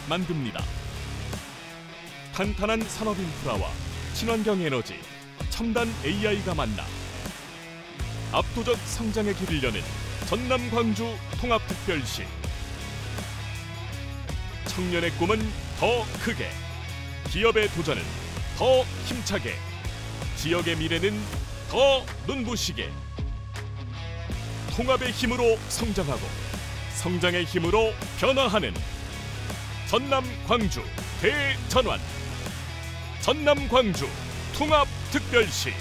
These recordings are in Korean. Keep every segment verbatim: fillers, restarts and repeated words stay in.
만듭니다. 탄탄한 산업 인프라와 친환경 에너지, 첨단 에이아이가 만나 압도적 성장의 길을 여는 전남 광주 통합특별시. 청년의 꿈은 더 크게, 기업의 도전은 더 힘차게, 지역의 미래는 더 눈부시게. 통합의 힘으로 성장하고 성장의 힘으로 변화하는 전남 광주 대전환. 전남 광주 통합특별시.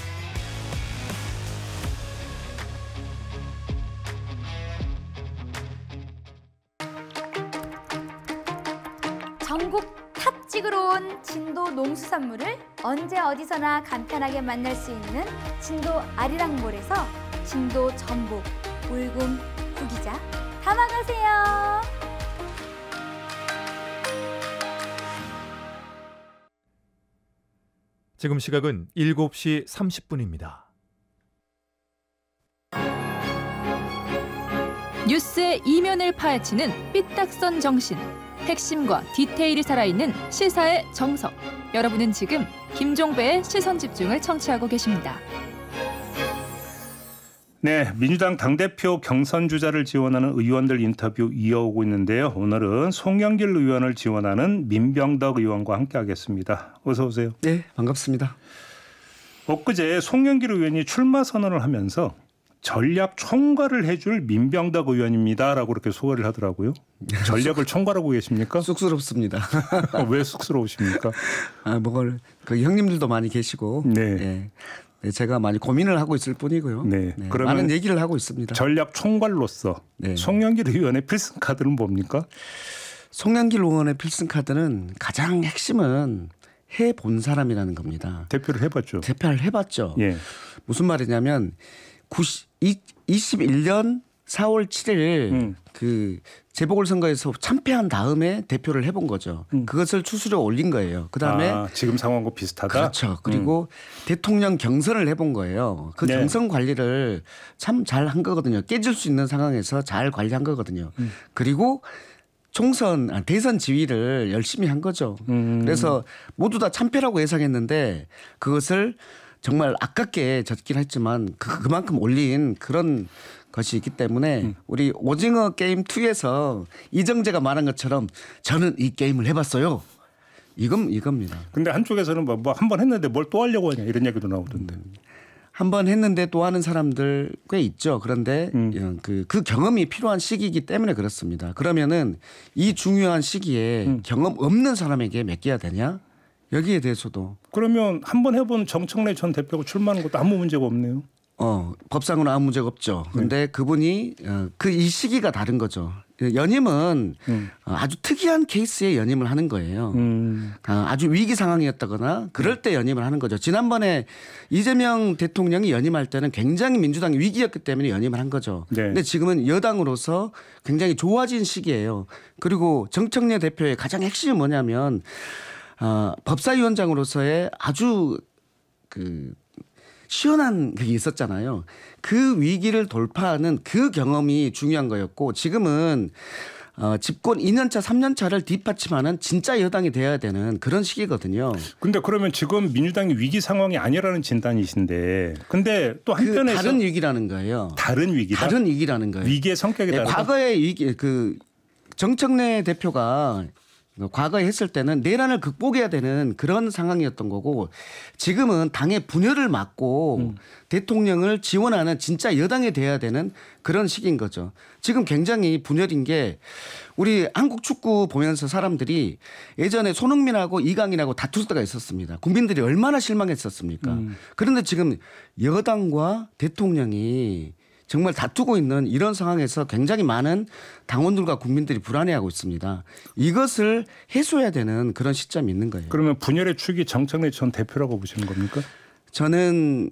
전국 탑 찍으러 온 진도 농수산물을 언제 어디서나 간편하게 만날 수 있는 진도 아리랑몰에서 진도 전복, 울금, 구기자 담아가세요. 지금 시각은 일곱 시 삼십 분입니다. 뉴스의 이면을 파헤치는 삐딱선 정신. 핵심과 디테일이 살아있는 시사의 정석. 여러분은 지금 김종배의 시선집중을 청취하고 계십니다. 네, 민주당 당대표 경선 주자를 지원하는 의원들 인터뷰 이어오고 있는데요. 오늘은 송영길 의원을 지원하는 민병덕 의원과 함께하겠습니다. 어서 오세요. 네, 반갑습니다. 엊그제 송영길 의원이 출마 선언을 하면서 전략 총괄을 해줄 민병덕 의원입니다라고 그렇게 소개를 하더라고요. 전략을 총괄하고 계십니까? 쑥스럽습니다. 왜 쑥스러우십니까? 아, 뭘 그 형님들도 많이 계시고, 네. 네. 네, 제가 많이 고민을 하고 있을 뿐이고요. 네. 네, 그러면 많은 얘기를 하고 있습니다. 전략 총괄로서 네. 송영길 의원의 필승 카드는 뭡니까? 송영길 의원의 필승 카드는 가장 핵심은 해본 사람이라는 겁니다. 대표를 해봤죠. 대표를 해봤죠. 예. 무슨 말이냐면 이십일 년 사월 칠일 음. 그 재보궐선거에서 참패한 다음에 대표를 해본 거죠. 음. 그것을 추수려 올린 거예요. 그다음에 아, 지금 상황과 비슷하다. 그렇죠. 그리고 음. 대통령 경선을 해본 거예요. 그 네. 경선 관리를 참 잘 한 거거든요. 깨질 수 있는 상황에서 잘 관리한 거거든요. 음. 그리고 총선 아, 대선 지휘를 열심히 한 거죠. 음. 그래서 모두 다 참패라고 예상했는데 그것을 정말 아깝게 졌긴 했지만 그, 그만큼 올린 그런 것이 있기 때문에 음. 우리 오징어 게임 이에서 이정재가 말한 것처럼 저는 이 게임을 해봤어요. 이건 이겁니다. 근데 한쪽에서는 뭐 한 번 했는데 뭘 또 하려고 하냐 이런 얘기도 나오던데. 음. 한 번 했는데 또 하는 사람들 꽤 있죠. 그런데 음. 그, 그 경험이 필요한 시기이기 때문에 그렇습니다. 그러면은 이 중요한 시기에 음. 경험 없는 사람에게 맡겨야 되냐? 여기에 대해서도. 그러면 한 번 해본 정청래 전 대표가 출마하는 것도 아무 문제가 없네요. 어, 법상으로는 아무 문제가 없죠. 그런데 네. 그분이 어, 그 이 시기가 다른 거죠. 연임은 음. 아주 특이한 케이스에 연임을 하는 거예요. 음. 아주 위기 상황이었다거나 그럴 때 연임을 하는 거죠. 지난번에 이재명 대통령이 연임할 때는 굉장히 민주당이 위기였기 때문에 연임을 한 거죠. 네. 근데 지금은 여당으로서 굉장히 좋아진 시기예요. 그리고 정청래 대표의 가장 핵심이 뭐냐면 어, 법사위원장으로서의 아주 그 시원한 그게 있었잖아요. 그 위기를 돌파하는 그 경험이 중요한 거였고 지금은 어, 집권 이 년 차, 삼 년 차를 뒷받침하는 진짜 여당이 돼야 되는 그런 시기거든요. 근데 그러면 지금 민주당이 위기 상황이 아니라는 진단이신데 근데 또 한편에서 그 다른 위기라는 거예요. 다른 위기다? 다른 위기라는 거예요. 위기의 성격이 다르다? 네, 과거의 위기, 그 정청래 대표가 과거에 했을 때는 내란을 극복해야 되는 그런 상황이었던 거고 지금은 당의 분열을 막고 음. 대통령을 지원하는 진짜 여당이 돼야 되는 그런 시기인 거죠. 지금 굉장히 분열인 게 우리 한국 축구 보면서 사람들이 예전에 손흥민하고 이강인하고 다툴 때가 있었습니다. 국민들이 얼마나 실망했었습니까? 음. 그런데 지금 여당과 대통령이 정말 다투고 있는 이런 상황에서 굉장히 많은 당원들과 국민들이 불안해하고 있습니다. 이것을 해소해야 되는 그런 시점이 있는 거예요. 그러면 분열의 축이 정청래 전 대표라고 보시는 겁니까? 저는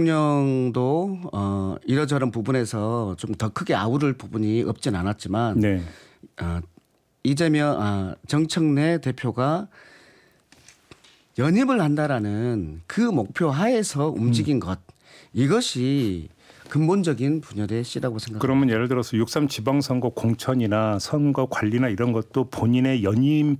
대통령도 어, 이러저런 부분에서 좀 더 크게 아우를 부분이 없진 않았지만 네. 어, 이재명 아, 정청래 대표가 연임을 한다라는 그 목표 하에서 움직인 음. 것 이것이 근본적인 분열의 씨라고 생각합니다. 그러면 예를 들어서 육삼 지방선거 공천이나 선거 관리나 이런 것도 본인의 연임